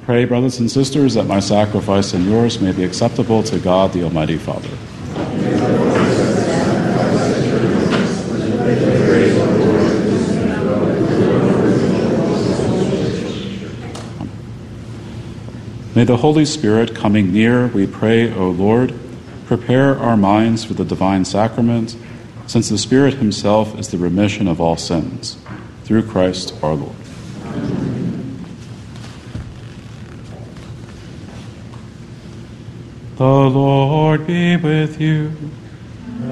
pray, brothers and sisters, that my sacrifice and yours may be acceptable to God, the Almighty Father. May the Holy Spirit, coming near, we pray, O Lord, prepare our minds for the divine sacrament, since the Spirit himself is the remission of all sins. Through Christ our Lord. The Lord be with you.